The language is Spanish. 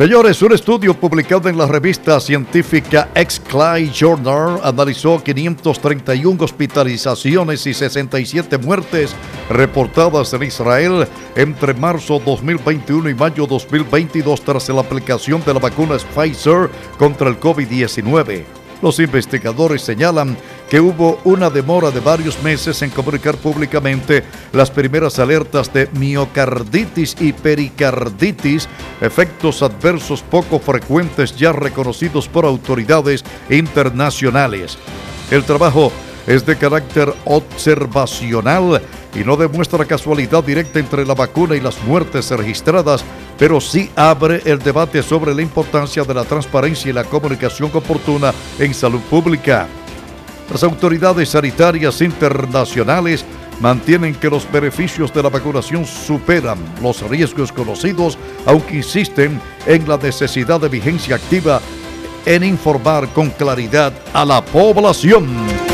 Señores, un estudio publicado en la revista científica XCLI Journal analizó 531 hospitalizaciones y 67 muertes reportadas en Israel entre marzo 2021 y mayo 2022 tras la aplicación de la vacuna Pfizer contra el COVID-19. Los investigadores señalan que hubo una demora de varios meses en comunicar públicamente las primeras alertas de miocarditis y pericarditis, efectos adversos poco frecuentes ya reconocidos por autoridades internacionales. El trabajo es de carácter observacional y no demuestra casualidad directa entre la vacuna y las muertes registradas, pero sí abre el debate sobre la importancia de la transparencia y la comunicación oportuna en salud pública. Las autoridades sanitarias internacionales mantienen que los beneficios de la vacunación superan los riesgos conocidos, aunque insisten en la necesidad de vigencia activa en informar con claridad a la población.